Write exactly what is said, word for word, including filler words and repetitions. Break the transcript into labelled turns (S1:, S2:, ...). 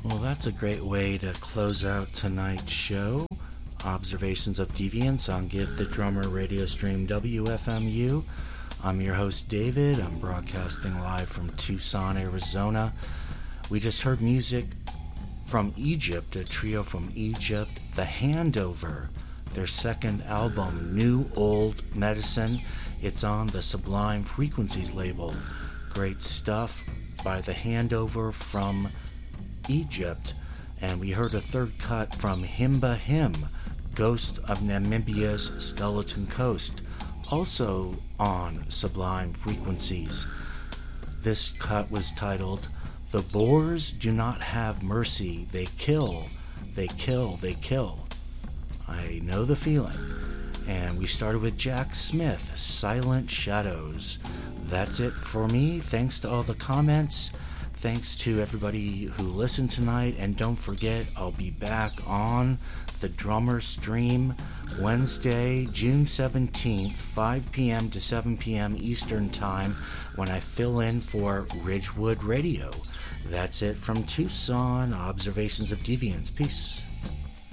S1: Well, that's a great way to close out tonight's show. Observations of Deviance on Get the Drummer radio stream W F M U. I'm your host, David. I'm broadcasting live from Tucson, Arizona. We just heard music from Egypt, a trio from Egypt, The Handover, their second album, New Old Medicine. It's on the Sublime Frequencies label. Great stuff by The Handover from Egypt. And we heard a third cut from Himba Him, Ghost of Namibia's Skeleton Coast, also on Sublime Frequencies. This cut was titled, The Boers Do Not Have Mercy, They Kill, They Kill, They Kill. I know the feeling. And we started with Jack Smith, Silent Shadows. That's it for me. Thanks to all the comments. Thanks to everybody who listened tonight. And don't forget, I'll be back on the Drummer Stream Wednesday, June seventeenth, five p.m. to seven p.m. Eastern Time, when I fill in for Ridgewood Radio. That's it from Tucson. Observations of Deviance. Peace.